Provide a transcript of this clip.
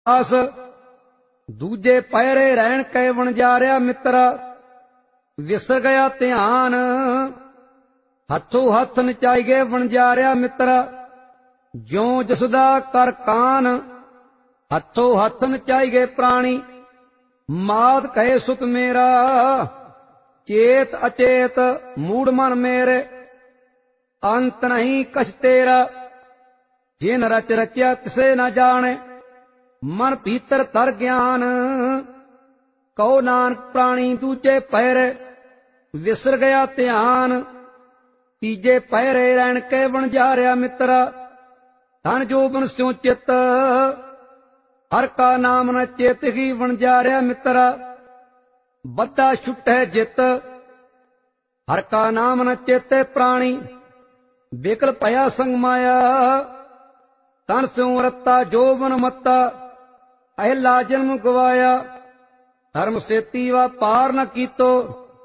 ਆਸ ਦੂਜੇ ਪਹਿਰੇ ਰਹਿਣ ਕੈ ਵਣਜਾਰਿਆ ਮਿੱਤਰਾ। ਵਿਸਰ ਗਿਆ ਧਿਆਨ ਹੱਥੋਂ ਹੱਥ ਨਚਾਈ ਗਏ ਵਣਜਾਰਿਆ ਮਿੱਤਰਾ। ਜਿਉ ਜਸਦਾ ਕਰ ਕਾਨ ਹੱਥੋਂ ਹੱਥ ਨਚਾਈ ਗਏ ਪ੍ਰਾਣੀ। ਮਾਤ ਕਹੇ ਸੁਤ ਮੇਰਾ ਚੇਤ ਅਚੇਤ ਮੂੜ ਮਨ ਮੇਰੇ। ਅੰਤ ਨਹੀਂ ਕਛ ਤੇਰਾ ਜਿਨ ਰਚ ਰਚਿਆ ਕਿਸੇ ਨਾ ਜਾਣੇ। ਮਨ ਭੀਤਰ ਤਰ ਗਿਆਨ ਕਹੋ ਨਾਨਕ ਪ੍ਰਾਣੀ ਦੂਜੇ ਪਹਿਰੇ। ਵਿਸਰ ਗਿਆ ਧਿਆਨ ਤੀਜੇ ਪਹਿਰੇ ਰਹਿਣ ਕੇ ਵਣਜਾਰਿਆ ਮਿੱਤਰਾ। ਧਨ ਜੋਬਨ ਸਿਉ ਚਿੱਤ ਹਰ ਕਾ ਨਾਮ ਨ ਚੇਤ ਹੀ ਵਣਜਾਰਿਆ ਮਿੱਤਰਾ। ਬੱਧਾ ਛੁਟੈ ਜਿਤ ਹਰ ਕਾ ਨਾਮ ਨ ਚੇਤੇ ਪ੍ਰਾਣੀ। ਵਿਕਲ ਭਇਆ ਸੰਗ ਮਾਇਆ ਤਨ ਸਿਉ ਰਤਾ ਜੋਬਨ ਮੱਤਾ। ਅਹਿਲਾ ਜਨਮ ਗਵਾਇਆ ਧਰਮ ਸੇਤੀ ਵਾ ਪਾਰ ਨ ਕੀਤੋ।